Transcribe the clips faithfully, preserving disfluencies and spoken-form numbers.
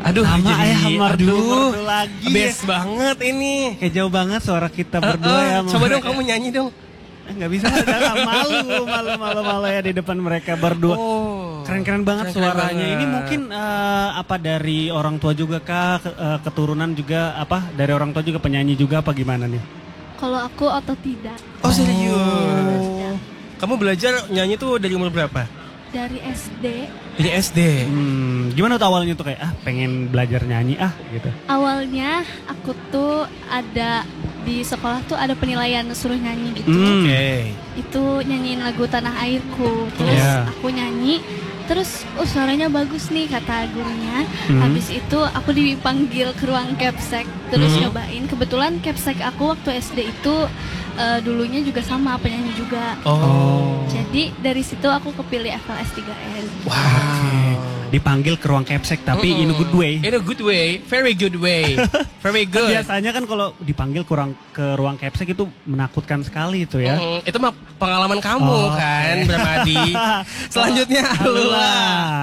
Aduh, sama jadi, ayah merdu, aduh, merdu lagi. Best banget ini. Kayak jauh banget suara kita berdua uh, uh, ya. Coba dong kamu nyanyi dong. Nggak bisa, jangan malu, malu, malu, malu ya di depan mereka berdua. Oh, keren-keren banget keren-keren suaranya. banget. Ini mungkin uh, apa dari orang tua juga kah, uh, keturunan juga apa dari orang tua juga penyanyi juga apa gimana nih? Kalau aku otodidak. Oh serius? Oh. Kamu belajar nyanyi tuh dari umur berapa? Dari S D. Dari S D. Hmm, gimana tuh awalnya tuh kayak ah pengen belajar nyanyi ah gitu. Awalnya aku tuh ada di sekolah tuh ada penilaian suruh nyanyi gitu. Hmm. Oke. Okay. Itu nyanyiin lagu Tanah Airku. Terus yeah. aku nyanyi. Terus oh suaranya bagus nih kata gurunya. Hmm. Habis itu aku dipanggil ke ruang capsek. Terus hmm. nyobain. Kebetulan capsek aku waktu S D itu uh, dulunya juga sama penyanyi juga. Oh. Jadi dari situ aku kepilih F L S tiga N. Wow. Okay. Dipanggil ke ruang capsek tapi mm-hmm. in a good way. In a good way, very good way, very good. Biasanya kan kalau dipanggil ke ruang ke ruang capsek itu menakutkan sekali itu ya. Mm-hmm. Itu mah pengalaman kamu oh, kan, okay. Bramadi. Selanjutnya Alula.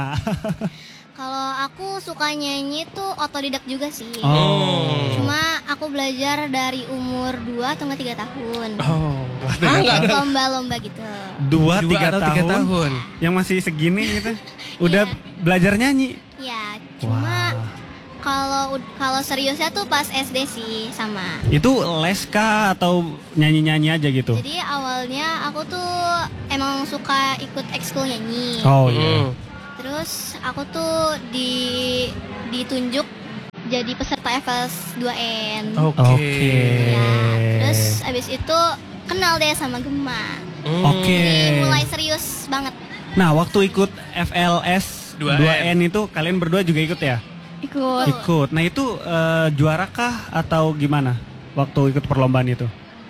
Kalau aku suka nyanyi tuh otodidak juga sih. Oh. Cuma aku belajar dari umur dua atau tiga tahun. Oh. Ikut lomba-lomba gitu. Dua, tiga, atau tahun, tiga tahun. Yang masih segini gitu. Udah yeah. belajar nyanyi. Iya, cuma kalau wow. kalau seriusnya tuh pas S D sih sama. Itu les kah atau nyanyi-nyanyi aja gitu? Jadi awalnya aku tuh emang suka ikut ekskul nyanyi. Oh iya. Yeah. Terus aku tuh di ditunjuk jadi peserta F L S dua N. Oke. Okay. Okay. Ya, terus abis itu kenal deh sama Gema. Mm. Oke. Okay. Jadi mulai serius banget. Nah, waktu ikut F L S dua N itu kalian berdua juga ikut ya? Ikut. Ikut. Nah, itu uh, juara kah atau gimana waktu ikut perlombaan itu?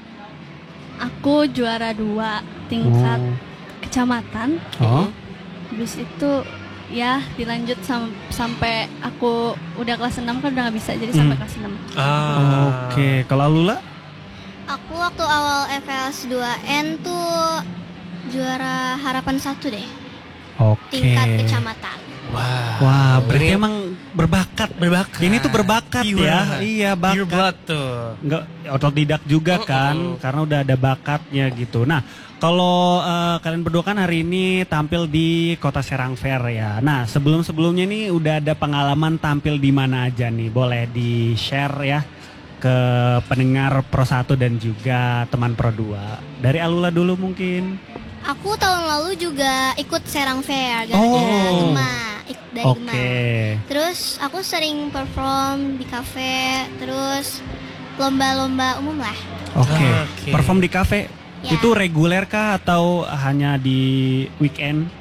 Aku juara dua tingkat oh. kecamatan. Oh. Habis itu ya dilanjut sam- sampai aku udah kelas enam kan udah gak bisa jadi hmm. sampai kelas enam. Ah. Oke, okay. Kalau Lula? Aku waktu awal F L S dua N tuh juara harapan satu deh. Oke. Okay. Tingkat kecamatan. Wah, Wah, berarti ini emang berbakat, berbakat. Ini tuh berbakat Pure. ya. Iya, bakat. Pure blood tuh. Enggak otodidak juga uh, kan, uh, uh. karena udah ada bakatnya gitu. Nah, kalau uh, kalian berdua kan hari ini tampil di Kota Serang Fair ya. Nah, sebelum-sebelumnya nih udah ada pengalaman tampil di mana aja nih? Boleh di-share ya ke pendengar Pro satu dan juga teman Pro dua. Dari Alula dulu mungkin. Aku tahun lalu juga ikut Serang Fair gara-gara oh. Gema, dari okay. Gema. Terus aku sering perform di kafe, terus lomba-lomba umum lah. Oke. Okay. Okay. Perform di kafe ya. Itu reguler kah atau hanya di weekend?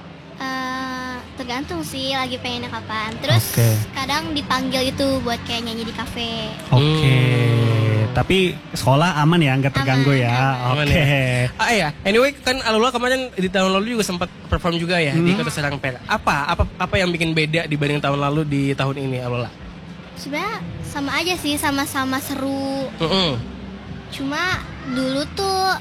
Uh, tergantung sih lagi pengennya kapan. Terus okay. kadang dipanggil itu buat kayak nyanyi di kafe. Oke. Okay. Hmm. Tapi sekolah aman ya, nggak terganggu aman, ya. Oke. Okay. Ya. Ah ya, anyway kan Alula kemarin di tahun lalu juga sempat perform juga ya hmm. di Kota Serang Fair. Apa apa apa yang bikin beda dibanding tahun lalu di tahun ini Alula? Sebenarnya sama aja sih, sama-sama seru. Uh-uh. Cuma dulu tuh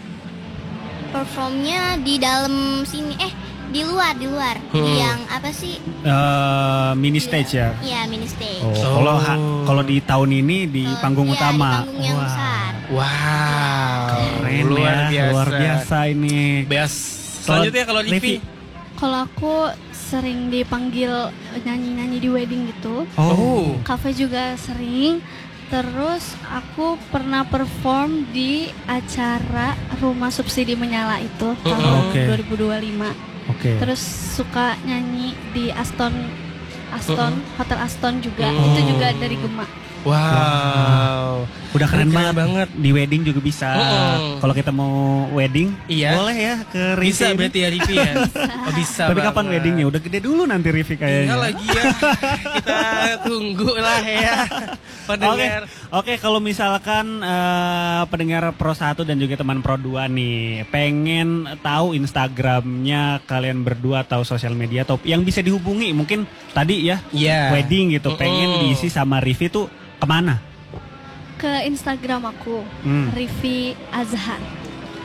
performnya di dalam sini, eh di luar, di luar. Hmm. Yang apa sih? Uh, mini stage ya? Iya, mini stage. Oh, kalau oh. kalau di tahun ini di uh, panggung iya, utama. Di panggung yang wow. besar. Wow. Keren luar ya, biasa. luar biasa ini. Bias. Selanjutnya kalau Livi. Kalau aku sering dipanggil nyanyi-nyanyi di wedding gitu. Oh. Cafe juga sering. Terus aku pernah perform di acara Rumah Subsidi Menyala itu tahun okay. dua ribu dua puluh lima. Oke. Okay. Terus suka nyanyi di Aston, Aston, uh-uh. Hotel Aston juga. Oh. Itu juga dari Gema. Wow. wow. Udah keren, keren banget. banget. Di wedding juga bisa. Uh-uh. Kalau kita mau wedding, iya. boleh ya ke Rivi. Bisa berarti ya Rivi ya. Oh, bisa. Tapi kapan banget. weddingnya? Udah gede dulu nanti Rivi kayaknya. Iya lagi ya. Kita tunggu lah ya. Pendengar. Oke, okay, kalau misalkan uh, pendengar Pro satu dan juga teman Pro dua nih pengen tahu Instagramnya kalian berdua atau sosial media atau yang bisa dihubungi mungkin tadi ya yeah. wedding gitu, pengen uh-uh. diisi sama Rivi tuh kemana? Ke Instagram aku, hmm. Rivi Azhar.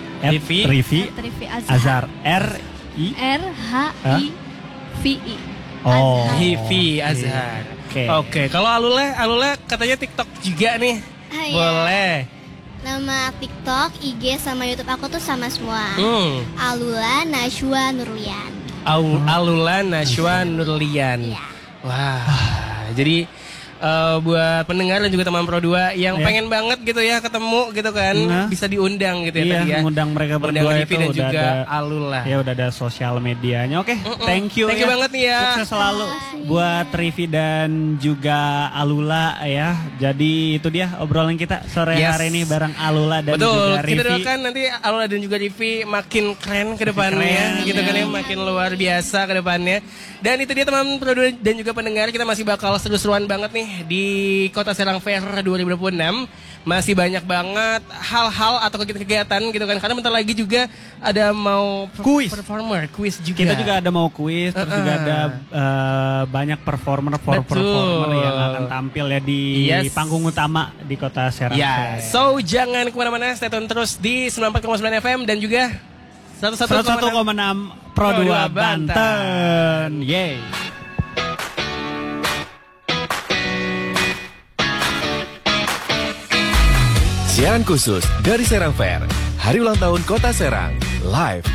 Rivi Rivi Rivi Azhar. R I R H I V I. Oh. Hivi Azhar. Oke. Oke, okay. Kalau Alula, Alula katanya TikTok juga nih. Ah, iya. Boleh. Nama TikTok, I G sama YouTube aku tuh sama semua. Hmm. Alula Najwa Nurlian. Au, Alula Najwa Nurlian. Iya. Wah, jadi uh, buat pendengar dan juga teman Pro dua yang Ya. pengen banget gitu ya ketemu gitu kan, Nah. bisa diundang gitu ya Iya, tadi ya. ngundang mereka Undang berdua Rivi itu dan udah juga ada. Alula. Ya udah ada sosial medianya. Oke, thank you. Thank you banget nih ya. Sukses selalu buat Rivi dan juga Alula ya. Jadi itu dia obrolan kita sore Yes. hari ini bareng Alula dan Betul, juga Rivi. kita doakan nanti Alula dan juga Rivi makin keren ke depannya keren, gitu kan ya, makin luar biasa ke depannya. Dan itu dia teman Pro dua dan juga pendengar, kita masih bakal seru-seruan banget nih di Kota Serang Fair dua ribu dua puluh enam. Masih banyak banget hal-hal atau kegiatan-kegiatan gitu kan, karena bentar lagi juga ada mau Kuis. performer, kuis juga. Kita juga ada mau kuis, terus Uh-uh. juga ada uh, banyak performer Betul. performer yang akan tampil ya di Yes. panggung utama di Kota Serang Ya, Fair. so jangan kemana-mana, stay tune terus di sembilan puluh empat koma sembilan F M dan juga seratus satu koma enam Pro Pro dua dua Banten. Yeay. Siaran khusus dari Serang Fair, Hari Ulang Tahun Kota Serang, live